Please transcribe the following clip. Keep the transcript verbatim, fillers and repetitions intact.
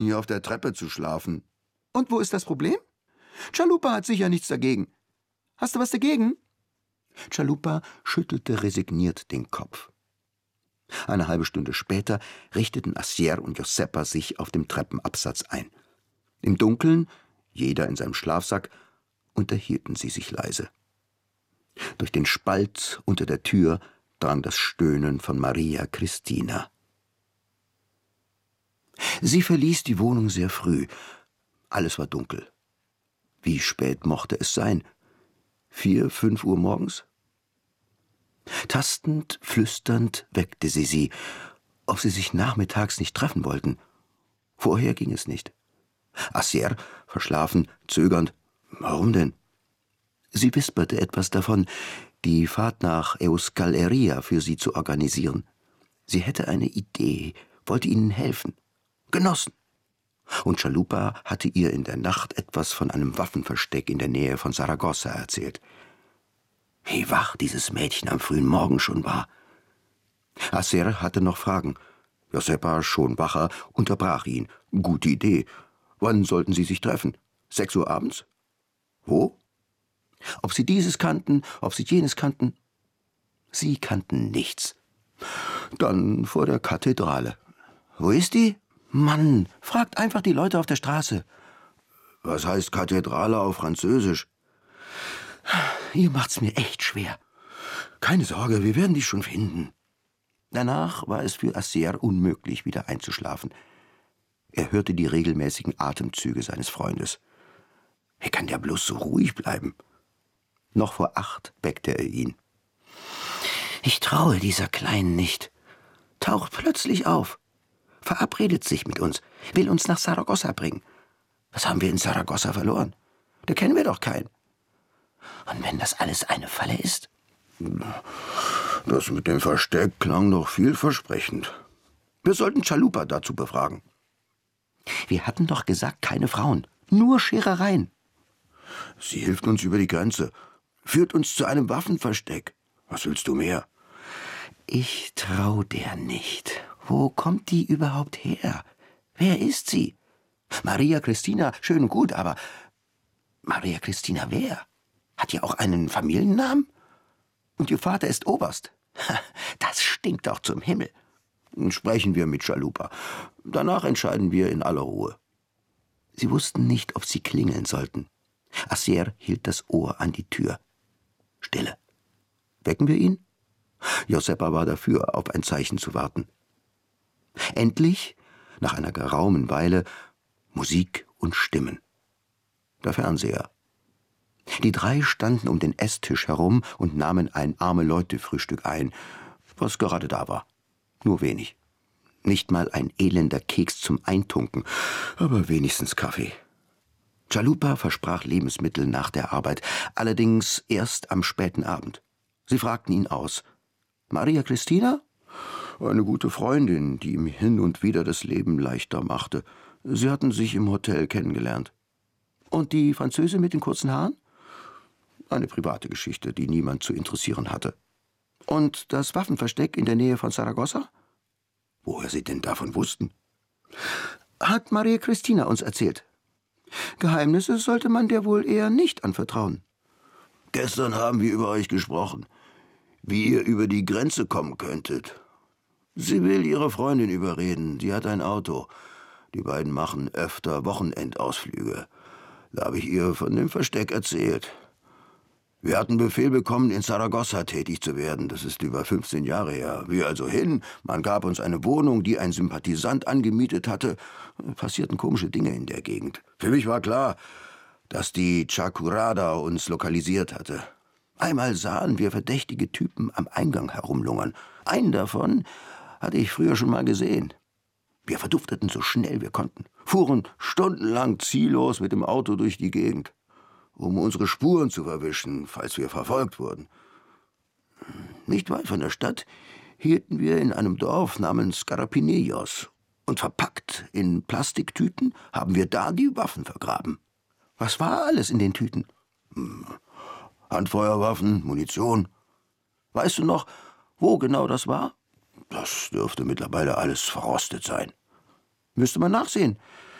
hier auf der Treppe zu schlafen. Und wo ist das Problem? Chalupa hat sicher nichts dagegen. Hast du was dagegen? Chalupa schüttelte resigniert den Kopf. Eine halbe Stunde später richteten Acier und Josepa sich auf dem Treppenabsatz ein. Im Dunkeln, jeder in seinem Schlafsack, unterhielten sie sich leise. Durch den Spalt unter der Tür drang das Stöhnen von Maria Cristina. Sie verließ die Wohnung sehr früh. Alles war dunkel. Wie spät mochte es sein? Vier, fünf Uhr morgens? Tastend, flüsternd weckte sie sie, ob sie sich nachmittags nicht treffen wollten. Vorher ging es nicht. Acier, verschlafen, zögernd. Warum denn? Sie wisperte etwas davon, die Fahrt nach Euskal-Herria für sie zu organisieren. Sie hätte eine Idee, wollte ihnen helfen. Genossen. Und Chalupa hatte ihr in der Nacht etwas von einem Waffenversteck in der Nähe von Saragossa erzählt. Wie wach dieses Mädchen am frühen Morgen schon war. Acier hatte noch Fragen. Josepa, schon wacher, unterbrach ihn. Gute Idee. Wann sollten sie sich treffen? Sechs Uhr abends? Wo? Ob sie dieses kannten, ob sie jenes kannten? Sie kannten nichts. Dann vor der Kathedrale. Wo ist die? Mann, fragt einfach die Leute auf der Straße. Was heißt Kathedrale auf Französisch? Ihr macht's mir echt schwer. Keine Sorge, wir werden die schon finden. Danach war es für Acier unmöglich, wieder einzuschlafen. Er hörte die regelmäßigen Atemzüge seines Freundes. Wie kann der bloß so ruhig bleiben? Noch vor acht weckte er ihn. Ich traue dieser Kleinen nicht. Taucht plötzlich auf. Verabredet sich mit uns, will uns nach Saragossa bringen. Was haben wir in Saragossa verloren? Da kennen wir doch keinen. Und wenn das alles eine Falle ist? Das mit dem Versteck klang doch vielversprechend. Wir sollten Chalupa dazu befragen. Wir hatten doch gesagt, keine Frauen, nur Scherereien. Sie hilft uns über die Grenze, führt uns zu einem Waffenversteck. Was willst du mehr? Ich trau der nicht. Wo kommt die überhaupt her? Wer ist sie? Maria Cristina, schön und gut, aber Maria Cristina wer? Hat die auch einen Familiennamen? Und ihr Vater ist Oberst. Das stinkt doch zum Himmel. Sprechen wir mit Chalupa. Danach entscheiden wir in aller Ruhe. Sie wussten nicht, ob sie klingeln sollten. Acier hielt das Ohr an die Tür. Stille. Wecken wir ihn? Josepa war dafür, auf ein Zeichen zu warten. Endlich, nach einer geraumen Weile, Musik und Stimmen. Der Fernseher. Die drei standen um den Esstisch herum und nahmen ein Arme-Leute-Frühstück ein, was gerade da war. Nur wenig. Nicht mal ein elender Keks zum Eintunken, aber wenigstens Kaffee. Chalupa versprach Lebensmittel nach der Arbeit, allerdings erst am späten Abend. Sie fragten ihn aus. Maria Cristina? Eine gute Freundin, die ihm hin und wieder das Leben leichter machte. Sie hatten sich im Hotel kennengelernt. Und die Französin mit den kurzen Haaren? Eine private Geschichte, die niemand zu interessieren hatte. Und das Waffenversteck in der Nähe von Saragossa? Woher Sie denn davon wussten? Hat Maria Cristina uns erzählt. Geheimnisse sollte man der wohl eher nicht anvertrauen. Gestern haben wir über euch gesprochen, wie ihr über die Grenze kommen könntet. Sie will ihre Freundin überreden, die hat ein Auto. Die beiden machen öfter Wochenendausflüge. Da habe ich ihr von dem Versteck erzählt. Wir hatten Befehl bekommen, in Saragossa tätig zu werden. Das ist über fünfzehn Jahre her. Wir also hin, man gab uns eine Wohnung, die ein Sympathisant angemietet hatte. Passierten komische Dinge in der Gegend. Für mich war klar, dass die Chacurada uns lokalisiert hatte. Einmal sahen wir verdächtige Typen am Eingang herumlungern. Einen davon hatte ich früher schon mal gesehen. Wir verdufteten so schnell wir konnten, fuhren stundenlang ziellos mit dem Auto durch die Gegend, um unsere Spuren zu verwischen, falls wir verfolgt wurden. Nicht weit von der Stadt hielten wir in einem Dorf namens Carapinillos und verpackt in Plastiktüten haben wir da die Waffen vergraben. Was war alles in den Tüten? Handfeuerwaffen, Munition. Weißt du noch, wo genau das war? Das dürfte mittlerweile alles verrostet sein. Müsste man nachsehen.